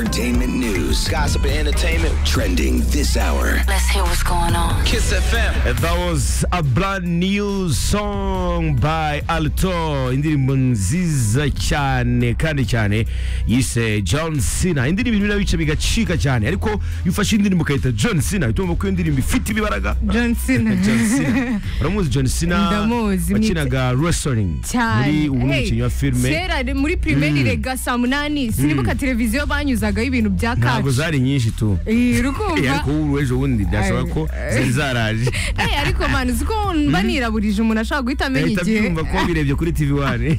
entertainment news, gossip and entertainment trending this hour. Let's hear what's going on. Kiss FM. That was a brand new song by Alto. Indirimbo nziza cyane kandi cyane yise John Cena. Indirimbo ibintu bice bigacika cyane ariko yufashe indirimbo kayita John Cena itumva ko indirimbo ifite ibibaraga. John Cena. Uramuzi John Cena? Ndamuzi. Wakinaga wrestling muri umukinnyi wa filme. Kera muri primaire rega saa 8 sinibuka televiziyo banyuzagaho ibintu bya kacu. Ntabwo zari nyinshi tu. Rukumva. Ariko ubu ejo bundi byasaba ko zaraje. Ariko man uziko mbaniraburije umuntu ashaka guhita amenya igihe. Byumva ko birebye kuri TV1.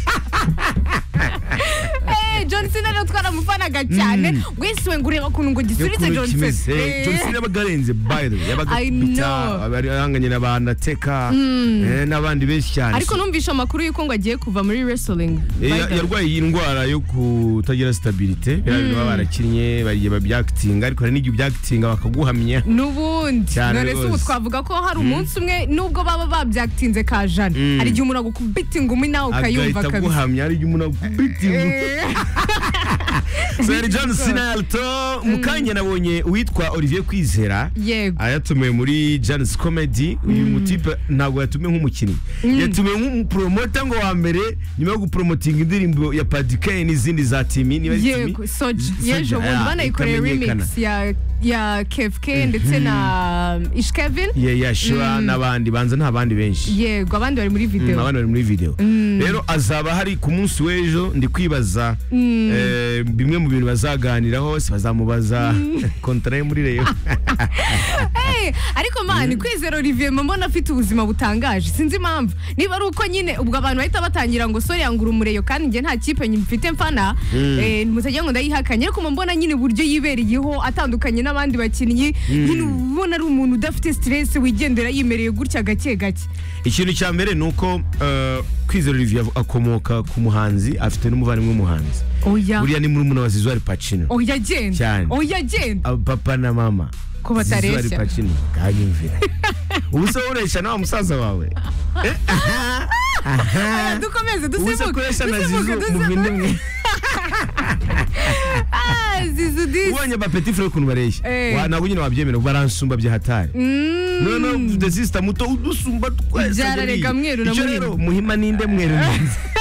John Cena rero twaramufanaga cyane wese ngureba kuntu ngo gisuritse John Cena. John Cena bagarenze by the way yabagapita abari ahanganye n'abana teka n'abandi benshi cyane. Ariko numvisha amakuru yuko ngo agiye kuva muri wrestling. Yarwaye iyi ndwara yo kutagira stability bintu barakinnye bagiye babyacting ariko hari n'ibyo byactinga bakaguhamya n'ubundi none se ubu twavuga ko hari umunsi umwe nubwo baba babyactinze kajana hari igihe umuntu agukubita ingumi nawe ukayumva kabisa akaguhamya hari igihe umuntu agukubita Sir John Cena Alto mukanya nabonye witwa Olivier Kwizera ayatumiwe muri Jan's Comedy uyu mutipe ntabwo yatumiwe nk'umukinnyi yatumiwe nk'umupromoter ngo wa mbere nyuma yo gupromoting indirimbo ya Padikay n'izindi za Timi niba Timi yejo banayikoreye remix ya KFK ndetse na Ishkevin Shura n'abandi banza nta bandi benshi yego abandi bari muri video rero azaba hari ku munsi w'ejo ndi kwibaza bimwe mu bintu bazaganiraho se bazamubaza contrat muri reyo ariko man Kwizera Olivier mbona afite ubuzima butangaje sinzi impamvu niba ari uko nyine ubwo abantu bahita batangira ngo sori yangura umureyo kandi nge nta kipe nyimfite mfana mutajya ngo ndayihakanye ariko mbona nyine buryo yibereyeho atandukanye n'abandi bakinnyi nyine ubona ari umuntu udafite stress wigendera yimereye gutya gake gake. Ikintu cya mbere nuko Kwizera Olivier akomoka ku muhanzi afite n'umuvandimwe w'umuhanzi buriya ni muri umuntu wa Zizou Pacino papa na mama ko batareshya Zizou Pacino kanyumvira ubuso uresha na musaza wawe dukomeze dusibuke ubonye ba petit frère kuntu bareshya ntabwo nyine wabyemera baransumba bya hatari no the sister muto udusumba twese byararega mweru na muhima ninde mweru neza